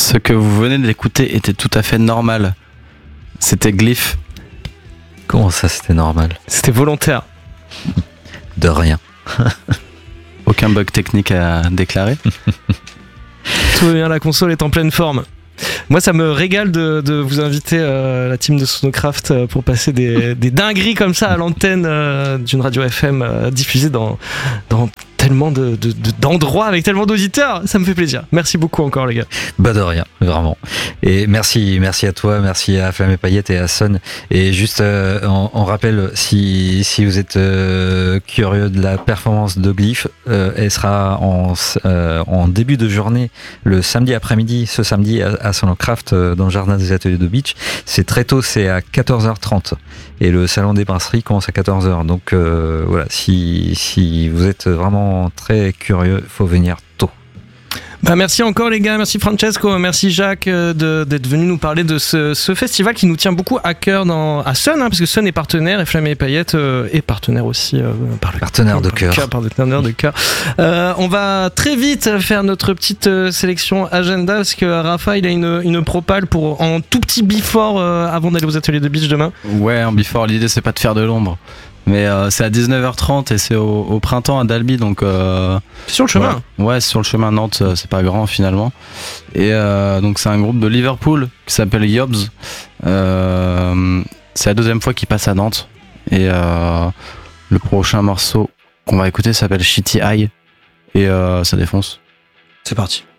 Ce que vous venez d'écouter était tout à fait normal. C'était Glyph. Comment ça, c'était normal? C'était volontaire. De rien. Aucun bug technique à déclarer. Tout va bien, la console est en pleine forme. Moi, ça me régale de vous inviter, la team de Sonocraft, pour passer des dingueries comme ça à l'antenne d'une radio FM diffusée dans tellement d'endroits avec tellement d'auditeurs. Ça me fait plaisir. Merci beaucoup encore, les gars. Bah de rien, vraiment. Et merci à toi, merci à Flamme et Paillettes et à Son. Et juste, on rappelle, si vous êtes curieux de la performance de Glyph, elle sera en début de journée, le samedi après-midi, ce samedi à Sonocraft, dans le jardin des ateliers de Beach. C'est très tôt, c'est à 14h30. Et le salon des brasseries commence à 14h. Donc voilà, si vous êtes vraiment très curieux, il faut venir tôt. Bah merci encore les gars, merci Francesco, merci Jacques d'être venu nous parler de ce festival qui nous tient beaucoup à cœur à Sun, parce que Sun est partenaire et Flamme et Paillettes est partenaire aussi partenaire de cœur. Partenaire de cœur. On va très vite faire notre petite sélection agenda parce que Rafa il a une propale pour en tout petit before avant d'aller aux ateliers de beach demain. Ouais, en before, l'idée c'est pas de faire de l'ombre. Mais c'est à 19h30 et c'est au printemps à Dalby, donc Sur le chemin. Ouais, sur le chemin Nantes, c'est pas grand finalement. Et donc c'est un groupe de Liverpool qui s'appelle Yobs. C'est la deuxième fois qu'il passe à Nantes. Et le prochain morceau qu'on va écouter s'appelle Shitty Eye. Et ça défonce. C'est parti.